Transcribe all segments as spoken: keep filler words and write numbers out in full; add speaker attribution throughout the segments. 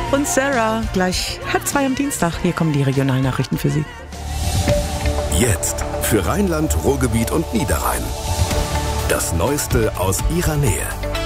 Speaker 1: und Sarah. Gleich halb zwei am Dienstag. Hier kommen die Regionalnachrichten für Sie.
Speaker 2: Jetzt für Rheinland, Ruhrgebiet und Niederrhein. Das Neueste aus Ihrer Nähe.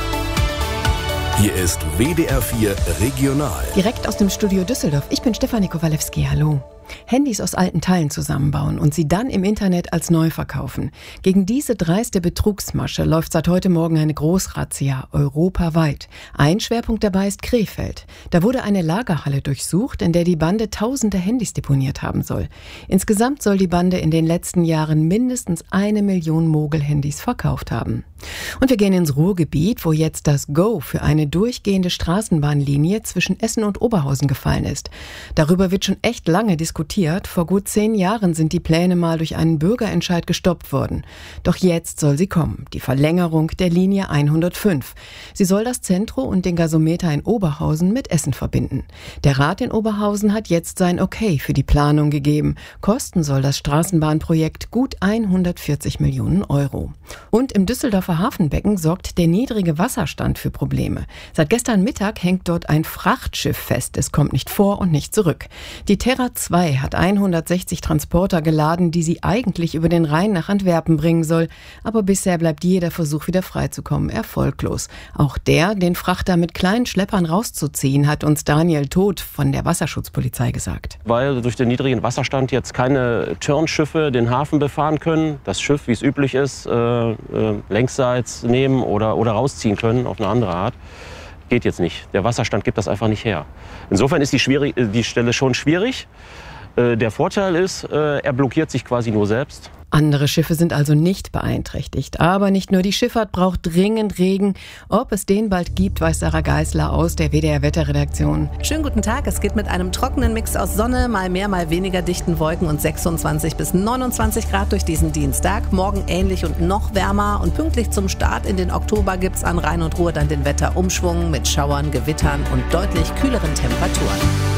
Speaker 2: Hier ist W D R vier Regional.
Speaker 3: Direkt aus dem Studio Düsseldorf. Ich bin Stefanie Kowalewski. Hallo. Handys aus alten Teilen zusammenbauen und sie dann im Internet als neu verkaufen. Gegen diese dreiste Betrugsmasche läuft seit heute Morgen eine Großrazzia europaweit. Ein Schwerpunkt dabei ist Krefeld. Da wurde eine Lagerhalle durchsucht, in der die Bande tausende Handys deponiert haben soll. Insgesamt soll die Bande in den letzten Jahren mindestens eine Million Mogel-Handys verkauft haben. Und wir gehen ins Ruhrgebiet, wo jetzt das Go für eine durchgehende Straßenbahnlinie zwischen Essen und Oberhausen gefallen ist. Darüber wird schon echt lange diskutiert. Vor gut zehn Jahren sind die Pläne mal durch einen Bürgerentscheid gestoppt worden. Doch jetzt soll sie kommen, die Verlängerung der Linie hundertfünf. Sie soll das Zentrum und den Gasometer in Oberhausen mit Essen verbinden. Der Rat in Oberhausen hat jetzt sein Okay für die Planung gegeben. Kosten soll das Straßenbahnprojekt gut hundertvierzig Millionen Euro. Und im Düsseldorfer Hafenbecken sorgt der niedrige Wasserstand für Probleme. Seit gestern Mittag hängt dort ein Frachtschiff fest. Es kommt nicht vor und nicht zurück. Die Terra zwei hat hundertsechzig Transporter geladen, die sie eigentlich über den Rhein nach Antwerpen bringen soll. Aber bisher bleibt jeder Versuch, wieder freizukommen, erfolglos. Auch der, den Frachter mit kleinen Schleppern rauszuziehen, hat uns Daniel Todt von der Wasserschutzpolizei gesagt.
Speaker 4: Weil durch den niedrigen Wasserstand jetzt keine Turnschiffe den Hafen befahren können. Das Schiff, wie es üblich ist, äh, äh, längsseits nehmen oder, oder rausziehen können auf eine andere Art. Geht jetzt nicht. Der Wasserstand gibt das einfach nicht her. Insofern ist die, schwierig, die Stelle schon schwierig. Der Vorteil ist, er blockiert sich quasi nur selbst.
Speaker 3: Andere Schiffe sind also nicht beeinträchtigt. Aber nicht nur die Schifffahrt braucht dringend Regen. Ob es den bald gibt, weiß Sarah Geisler aus der W D R-Wetterredaktion.
Speaker 5: Schönen guten Tag. Es geht mit einem trockenen Mix aus Sonne, mal mehr, mal weniger dichten Wolken und sechsundzwanzig bis neunundzwanzig Grad durch diesen Dienstag. Morgen ähnlich und noch wärmer. Und pünktlich zum Start in den Oktober gibt's an Rhein und Ruhr dann den Wetterumschwung mit Schauern, Gewittern und deutlich kühleren Temperaturen.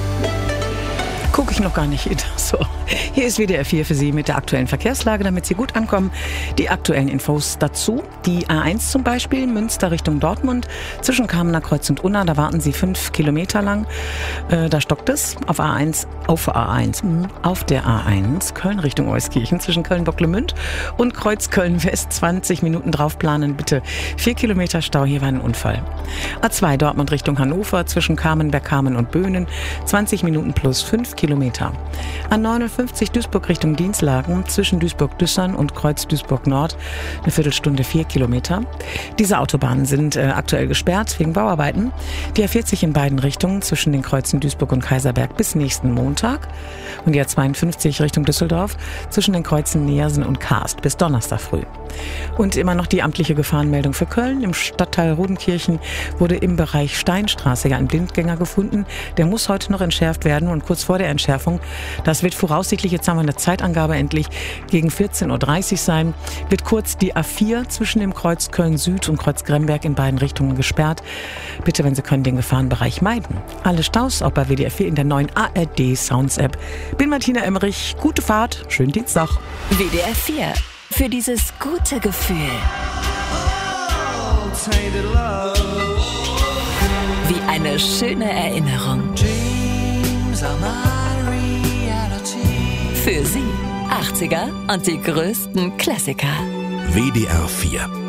Speaker 1: Gucke ich noch gar nicht. So, hier ist W D R vier für Sie mit der aktuellen Verkehrslage, damit Sie gut ankommen. Die aktuellen Infos dazu. Die A eins zum Beispiel, Münster Richtung Dortmund, zwischen Kamener Kreuz und Unna, da warten Sie fünf Kilometer lang. Äh, da stockt es auf A eins, auf A eins, auf der A eins, Köln Richtung Euskirchen, zwischen Köln-Bocklemünd und Kreuz Köln-West, zwanzig Minuten draufplanen, bitte. Vier Kilometer Stau, hier war ein Unfall. A zwei, Dortmund Richtung Hannover, zwischen Kamenberg-Kamen und Böhnen, zwanzig Minuten plus fünf Kilometer. A neunundfünfzig Duisburg Richtung Dienstlagen, zwischen Duisburg-Düssern und Kreuz Duisburg-Nord, eine Viertelstunde, vier Kilometer. Diese Autobahnen sind äh, aktuell gesperrt wegen Bauarbeiten. Die A vierzig in beiden Richtungen, zwischen den Kreuzen Duisburg und Kaiserberg bis nächsten Montag. Und die A zweiundfünfzig Richtung Düsseldorf, zwischen den Kreuzen Neersen und Karst bis Donnerstag früh. Und immer noch die amtliche Gefahrenmeldung für Köln. Im Stadtteil Rodenkirchen wurde im Bereich Steinstraße ja ein Blindgänger gefunden. Der muss heute noch entschärft werden und kurz vor der Entschärfung, das wird voraussichtlich, jetzt haben wir eine Zeitangabe endlich, gegen vierzehn Uhr dreißig sein, wird kurz die A vier zwischen dem Kreuz Köln-Süd und Kreuz Gremberg in beiden Richtungen gesperrt. Bitte, wenn Sie können, den Gefahrenbereich meiden. Alle Staus auch bei W D R vier in der neuen A R D Sounds App. Bin Martina Emmerich, gute Fahrt, schönen Dienstag.
Speaker 6: W D R vier. Für dieses gute Gefühl. Wie eine schöne Erinnerung. Für Sie achtziger und die größten Klassiker.
Speaker 2: W D R vier